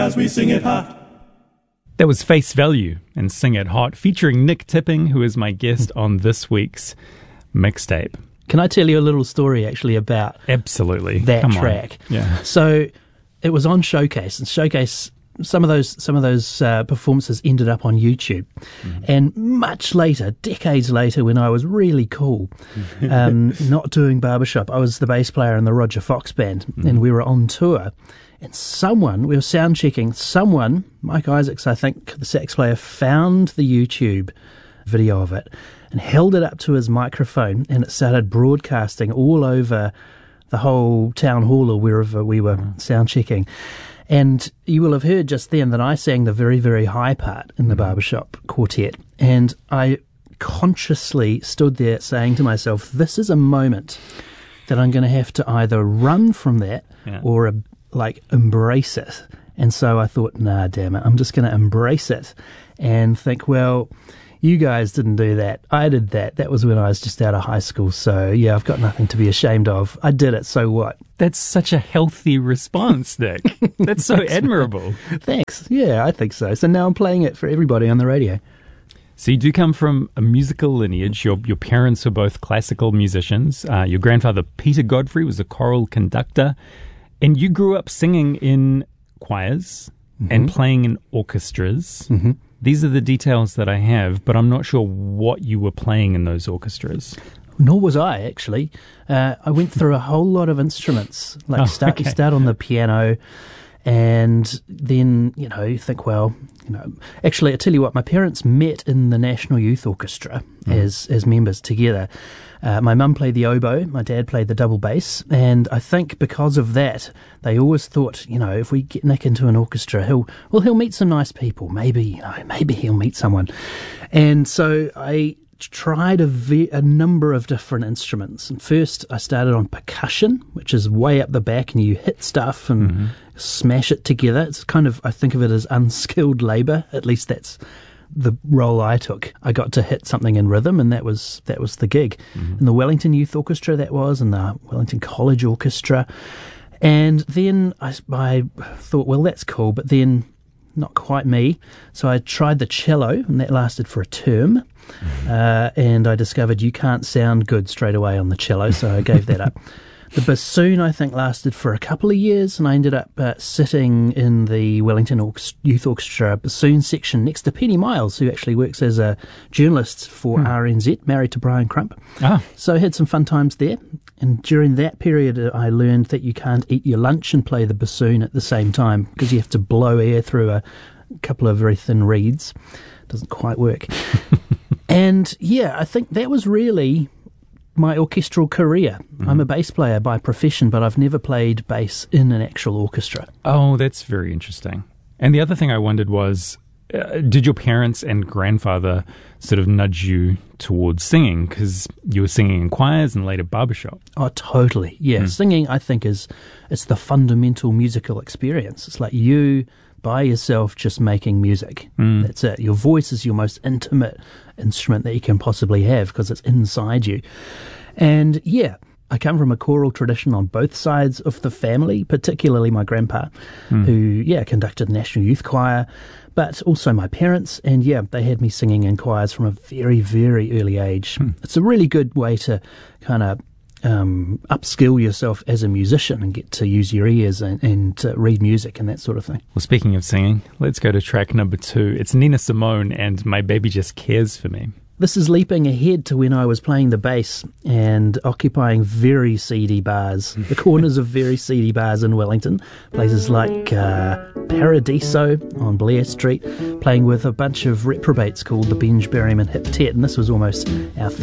as we sing it hot. That was Face Value and Sing It Hot, featuring Nick Tipping, who is my guest on this week's mixtape. Can I tell you a little story actually about Absolutely. that Come track? On. Yeah. So it was on Showcase, and Showcase, some of those performances ended up on YouTube. And much later, decades later, when I was really cool, not doing barbershop, I was the bass player in the Roger Fox band, and we were on tour. And we were sound checking, Mike Isaacs, I think, the sax player, found the YouTube video of it and held it up to his microphone, and it started broadcasting all over the whole town hall or wherever we were sound checking. And you will have heard just then that I sang the very, very high part in the barbershop quartet. And I consciously stood there saying to myself, this is a moment that I'm going to have to either run from that or embrace it. And so I thought, nah, damn it, I'm just going to embrace it and think, well, you guys didn't do that. I did that. That was when I was just out of high school. So, yeah, I've got nothing to be ashamed of. I did it, so what? That's such a healthy response, Nick. That's so admirable. Thanks. Yeah, I think so. So now I'm playing it for everybody on the radio. So you do come from a musical lineage. Your parents were both classical musicians. Your grandfather, Peter Godfrey, was a choral conductor. And you grew up singing in choirs and playing in orchestras. These are the details that I have, but I'm not sure what you were playing in those orchestras. Nor was I, actually. I went through a whole lot of instruments. You start on the piano, and then, you think, actually, I tell you what, my parents met in the National Youth Orchestra as members together. My mum played the oboe, my dad played the double bass, and I think because of that, they always thought, if we get Nick into an orchestra, he'll meet some nice people. Maybe he'll meet someone. And so I tried a number of different instruments. And first, I started on percussion, which is way up the back, and you hit stuff and smash it together. It's kind of, I think of it as unskilled labour. At least that's the role I took. I got to hit something in rhythm, and that was the gig. In the Wellington Youth Orchestra, that was, and the Wellington College Orchestra. And then I thought, well, that's cool, but then not quite me. So I tried the cello, and that lasted for a term. And I discovered you can't sound good straight away on the cello, so I gave that up. The bassoon, I think, lasted for a couple of years, and I ended up sitting in the Wellington Youth Orchestra bassoon section next to Penny Miles, who actually works as a journalist for RNZ, married to Brian Crump. So I had some fun times there. And during that period, I learned that you can't eat your lunch and play the bassoon at the same time, because you have to blow air through a couple of very thin reeds. Doesn't quite work. And, yeah, I think that was really my orchestral career. I'm a bass player by profession, but I've never played bass in an actual orchestra. Oh, that's very interesting. And the other thing I wondered was, did your parents and grandfather sort of nudge you towards singing? Because you were singing in choirs and later barbershop. Oh, totally. Yeah, singing, I think, it's the fundamental musical experience. It's like you by yourself just making music. That's it. Your voice is your most intimate instrument that you can possibly have because it's inside you. And yeah, I come from a choral tradition on both sides of the family, particularly my grandpa, who conducted the National Youth Choir, but also my parents. And yeah, they had me singing in choirs from a very, very early age. It's a really good way to kind of upskill yourself as a musician and get to use your ears and read music and that sort of thing. Well, speaking of singing, let's go to track number 2. It's Nina Simone and My Baby Just Cares for Me. This is leaping ahead to when I was playing the bass and occupying very seedy bars, the corners of very seedy bars in Wellington, places like Paradiso on Blair Street, playing with a bunch of reprobates called the Benj Berryman Hiptet, and this was almost our theme.